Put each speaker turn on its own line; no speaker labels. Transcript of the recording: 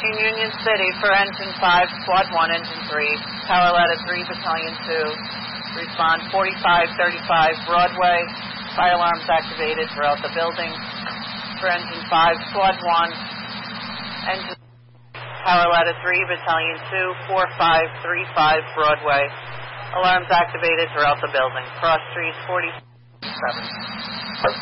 Union City for Engine 5, Squad 1, Engine 3, Power Ladder 3, Battalion 2. Respond 4535 Broadway. Fire alarms activated throughout the building. For Engine 5, Squad 1, Engine Power Ladder 3, Battalion 2, 4535 Broadway. Alarms activated throughout the building. Cross Street 47.